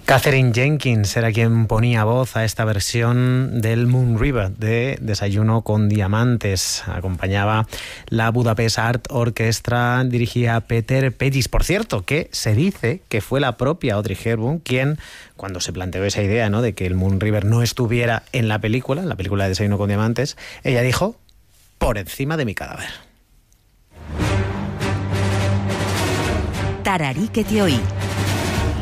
Katherine Jenkins era quien ponía voz a esta versión del Moon River de Desayuno con Diamantes. Acompañaba la Budapest Art Orchestra, dirigía Peter Pettis. Por cierto, que se dice que fue la propia Audrey Hepburn quien, cuando se planteó esa idea, ¿no?, de que el Moon River no estuviera en la película de Desayuno con Diamantes, ella dijo: por encima de mi cadáver. Tararí que te oí.